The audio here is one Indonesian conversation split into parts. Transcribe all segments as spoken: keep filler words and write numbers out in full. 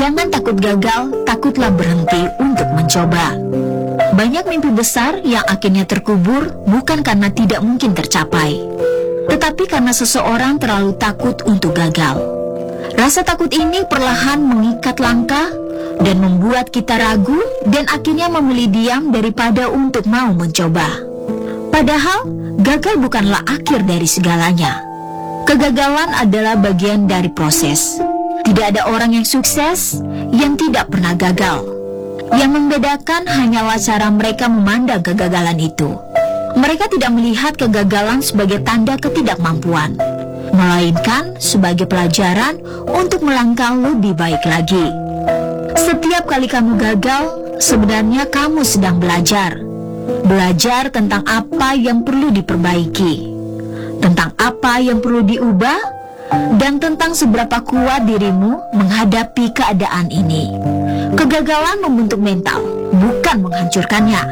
Jangan takut gagal, takutlah berhenti untuk mencoba. Banyak mimpi besar yang akhirnya terkubur bukan karena tidak mungkin tercapai, tetapi karena seseorang terlalu takut untuk gagal. Rasa takut ini perlahan mengikat langkah dan membuat kita ragu dan akhirnya memilih diam daripada untuk mau mencoba. Padahal, gagal bukanlah akhir dari segalanya. Kegagalan adalah bagian dari proses. Tidak ada orang yang sukses yang tidak pernah gagal. Yang membedakan hanyalah cara mereka memandang kegagalan itu. Mereka tidak melihat kegagalan sebagai tanda ketidakmampuan, melainkan sebagai pelajaran untuk melangkah lebih baik lagi. Setiap kali kamu gagal, sebenarnya kamu sedang belajar. Belajar tentang apa yang perlu diperbaiki, tentang apa yang perlu diubah, dan tentang seberapa kuat dirimu menghadapi keadaan ini. Kegagalan membentuk mental, bukan menghancurkannya.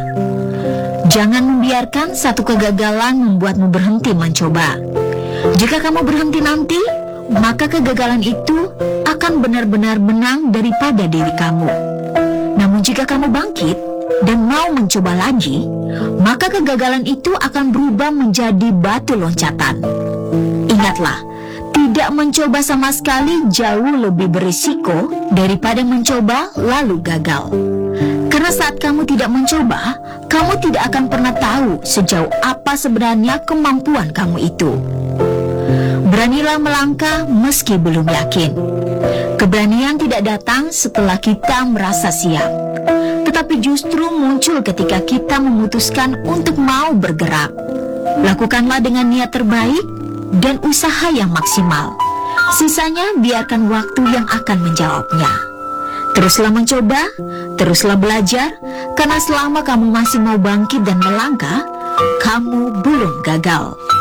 Jangan membiarkan satu kegagalan membuatmu berhenti mencoba. Jika kamu berhenti nanti, maka kegagalan itu akan benar-benar menang daripada diri kamu. Namun jika kamu bangkit dan mau mencoba lagi, maka kegagalan itu akan berubah menjadi batu loncatan. Ingatlah, tidak mencoba sama sekali jauh lebih berisiko daripada mencoba lalu gagal. Karena saat kamu tidak mencoba, kamu tidak akan pernah tahu sejauh apa sebenarnya kemampuan kamu itu. Beranilah melangkah meski belum yakin. Keberanian tidak datang setelah kita merasa siap, tetapi justru muncul ketika kita memutuskan untuk mau bergerak. Lakukanlah dengan niat terbaik dan usaha yang maksimal. Sisanya biarkan waktu yang akan menjawabnya. Teruslah mencoba, teruslah belajar, karena selama kamu masih mau bangkit dan melangkah, kamu belum gagal.